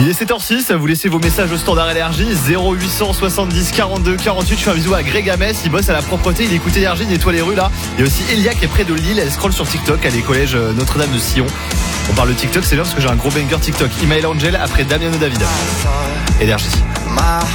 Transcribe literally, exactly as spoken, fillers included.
Il est sept heures six, vous laissez vos messages au standard énergie zéro huit cent soixante-dix quarante-deux quarante-huit. Je fais un bisou à Greg Hamès, il bosse à la propreté, il écoute énergie, il nettoie les rues là. Il y a aussi Elia qui est près de Lille, elle scrolle sur TikTok, elle est collège Notre-Dame de Sion. On parle de TikTok, c'est bien parce que j'ai un gros banger TikTok. Email Angel après Damiano David. Énergie.